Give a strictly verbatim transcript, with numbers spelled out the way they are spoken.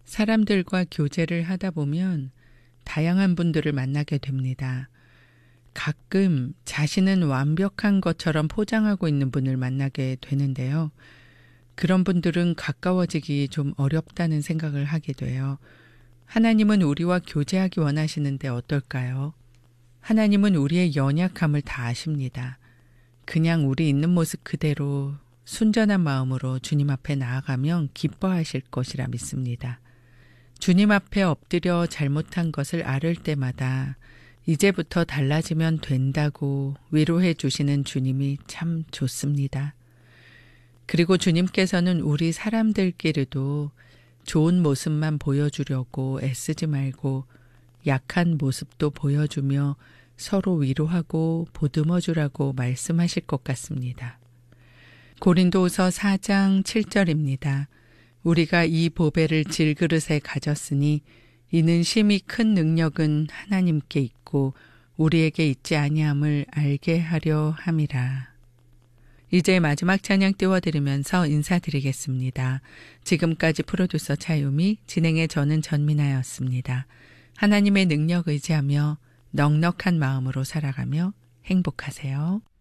사람들과 교제를 하다 보면 다양한 분들을 만나게 됩니다. 가끔 자신은 완벽한 것처럼 포장하고 있는 분을 만나게 되는데요. 그런 분들은 가까워지기 좀 어렵다는 생각을 하게 돼요. 하나님은 우리와 교제하기 원하시는데 어떨까요? 하나님은 우리의 연약함을 다 아십니다. 그냥 우리 있는 모습 그대로 순전한 마음으로 주님 앞에 나아가면 기뻐하실 것이라 믿습니다. 주님 앞에 엎드려 잘못한 것을 앓을 때마다 이제부터 달라지면 된다고 위로해 주시는 주님이 참 좋습니다. 그리고 주님께서는 우리 사람들끼리도 좋은 모습만 보여주려고 애쓰지 말고 약한 모습도 보여주며 서로 위로하고 보듬어주라고 말씀하실 것 같습니다. 고린도후서 사 장 칠 절입니다. 우리가 이 보배를 질그릇에 가졌으니 이는 심히 큰 능력은 하나님께 있고 우리에게 있지 아니함을 알게 하려 함이라. 이제 마지막 찬양 띄워드리면서 인사드리겠습니다. 지금까지 프로듀서 차유미, 진행의 저는 전민아였습니다. 하나님의 능력 의지하며 넉넉한 마음으로 살아가며 행복하세요.